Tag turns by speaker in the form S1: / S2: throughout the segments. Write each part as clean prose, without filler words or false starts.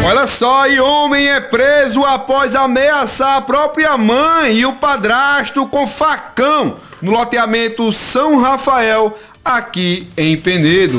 S1: Olha só, e homem é preso após ameaçar a própria mãe e o padrasto com facão no loteamento São Rafael, aqui em Penedo.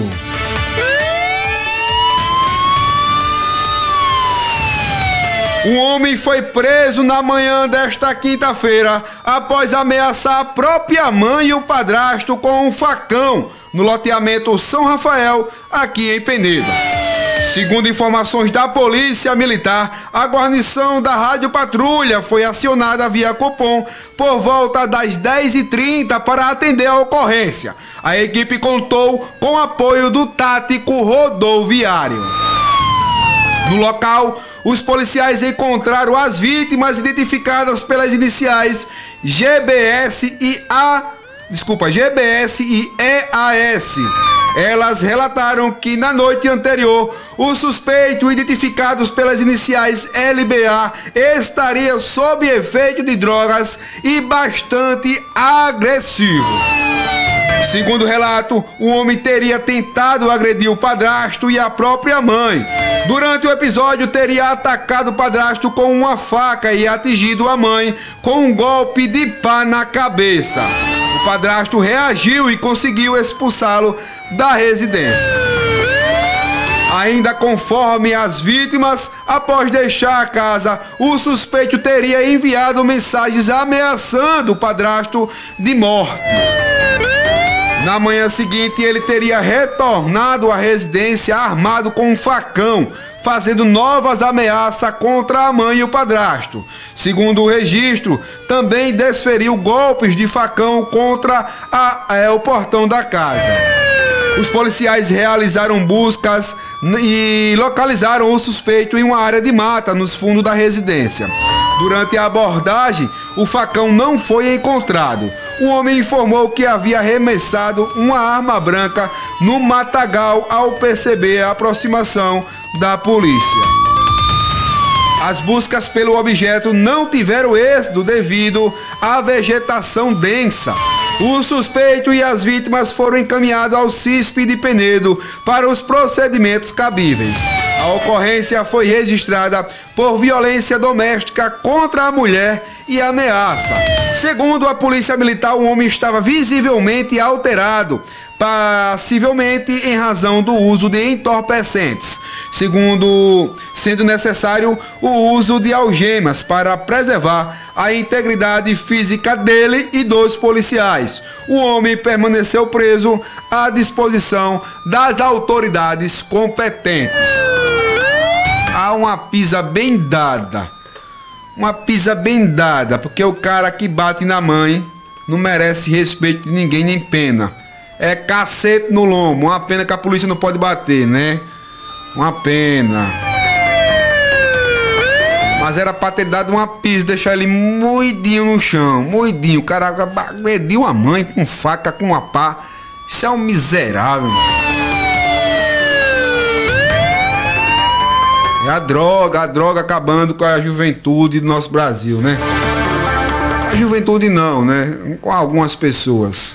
S1: Um homem foi preso na manhã desta quinta-feira após ameaçar a própria mãe e o padrasto com um facão no loteamento São Rafael, aqui em Penedo. Segundo informações da Polícia Militar, a guarnição da Rádio Patrulha foi acionada via Copom por volta das 10h30 para atender a ocorrência. A equipe contou com o apoio do tático rodoviário. No local, os policiais encontraram as vítimas identificadas pelas iniciais GBS e EAS. Elas relataram que na noite anterior, o suspeito, identificado pelas iniciais LBA, estaria sob efeito de drogas e bastante agressivo. Segundo o relato, o homem teria tentado agredir o padrasto e a própria mãe. Durante o episódio, teria atacado o padrasto com uma faca e atingido a mãe com um golpe de pá na cabeça. O padrasto reagiu e conseguiu expulsá-lo da residência. Ainda conforme as vítimas, após deixar a casa, o suspeito teria enviado mensagens ameaçando o padrasto de morte. Na manhã seguinte, ele teria retornado à residência armado com um facão, fazendo novas ameaças contra a mãe e o padrasto. Segundo o registro, também desferiu golpes de facão contra o portão da casa. Os policiais realizaram buscas e localizaram o suspeito em uma área de mata nos fundos da residência. Durante a abordagem, o facão não foi encontrado. O homem informou que havia arremessado uma arma branca no matagal ao perceber a aproximação da polícia. As buscas pelo objeto não tiveram êxito devido à vegetação densa. O suspeito e as vítimas foram encaminhados ao CISP de Penedo para os procedimentos cabíveis. A ocorrência foi registrada por violência doméstica contra a mulher e ameaça. Segundo a Polícia Militar, o homem estava visivelmente alterado, possivelmente em razão do uso de entorpecentes, sendo necessário o uso de algemas para preservar a integridade física dele e dos policiais. O homem permaneceu preso à disposição das autoridades competentes. Há uma pisa bem dada, porque o cara que bate na mãe não merece respeito de ninguém nem pena. É cacete no lombo, uma pena que a polícia não pode bater, né? Uma pena. Mas era pra ter dado uma pisa, deixar ele moidinho no chão, moidinho. O cara agrediu a mãe com faca, com uma pá. Isso é um miserável. É a droga acabando com a juventude do nosso Brasil, né? A juventude não, né? Com algumas pessoas.